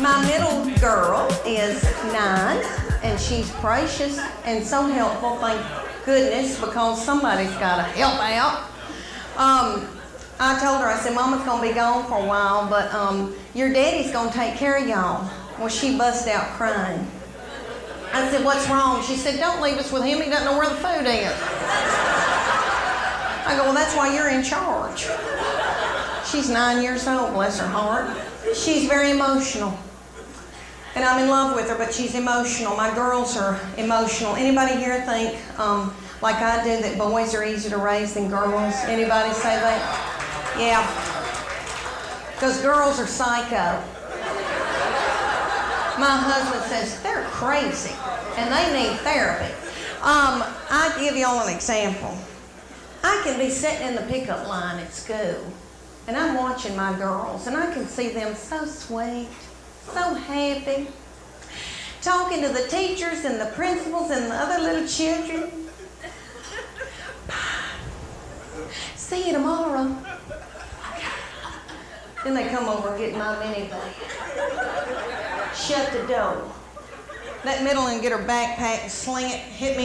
My middle girl is 9, and she's precious and so helpful, thank goodness, because somebody's got to help out. I told her, I said, Mama's going to be gone for a while, but your daddy's going to take care of y'all. Well, she busted out crying. I said, what's wrong? She said, don't leave us with him. He doesn't know where the food is. I go, well, that's why you're in charge. She's 9 years old, bless her heart. She's very emotional. And I'm in love with her, but she's emotional. My girls are emotional. Anybody here think, like I do, that boys are easier to raise than girls? Anybody say that? Yeah. Because girls are psycho. My husband says they're crazy and they need therapy. I give y'all an example. I can be sitting in the pickup line at school and I'm watching my girls and I can see them so sweet, so happy, talking to the teachers and the principals and the other little children. See you tomorrow. Then they come over and get my minivan. Shut the door. That middle and get her backpack and sling it, hit me